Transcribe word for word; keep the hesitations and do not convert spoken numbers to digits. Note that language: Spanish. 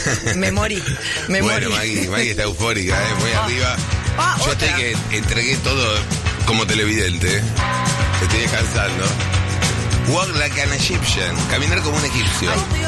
Me morí, me bueno, morí. Maggie, Maggie está eufórica, ¿eh? Muy Ah. arriba. Ah, Yo otra. estoy que entregué todo como televidente, ¿eh? Estoy descansando. Walk like an Egyptian, caminar como un egipcio. Ay, Dios.